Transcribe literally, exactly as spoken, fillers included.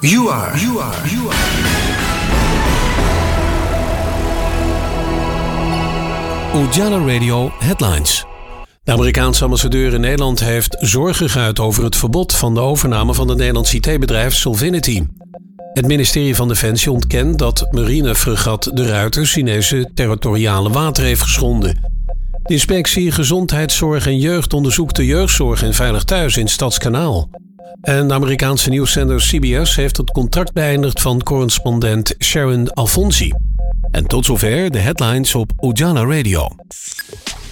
You are, you are, you are. Ujala Radio Headlines. De Amerikaanse ambassadeur in Nederland heeft zorgen geuit over het verbod van de overname van het Nederlandse I T-bedrijf Solvinity. Het ministerie van Defensie ontkent dat marinefregat De Ruiter Chinese territoriale wateren heeft geschonden. De inspectie Gezondheidszorg en Jeugd onderzoekt de jeugdzorg en Veilig Thuis in Stadskanaal. En de Amerikaanse nieuwszender C B S heeft het contract beëindigd van correspondent Sharon Alfonsi. En tot zover de headlines op Ujala Radio.